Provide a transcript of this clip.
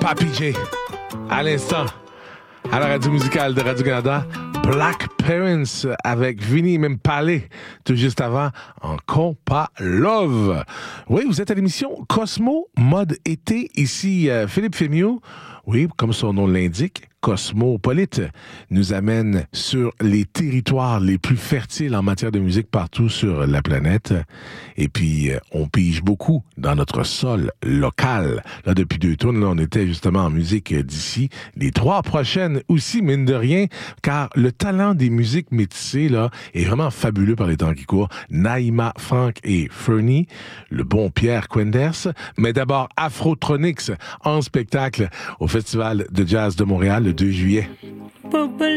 Papi J. À l'instant, à la radio musicale de Radio-Canada, Black Parents avec Vinny Mempale, tout juste avant, en Compa Love. Oui, vous êtes à l'émission Cosmo Mode Été. Ici, Philippe Fémieux. Oui, comme son nom l'indique, Cosmopolite nous amène sur les territoires les plus fertiles en matière de musique partout sur la planète. Et puis, on pige beaucoup dans notre sol local. Là, depuis 2 tours, là, on était justement en musique d'ici. Les 3 prochaines aussi, mine de rien, car le talent des musiques métissées, là, est vraiment fabuleux par les temps qui courent. Naïma Frank et Fernie, le bon Pierre Quenders, mais d'abord Afrotronics en spectacle au Festival de Jazz de Montréal le 2 juillet.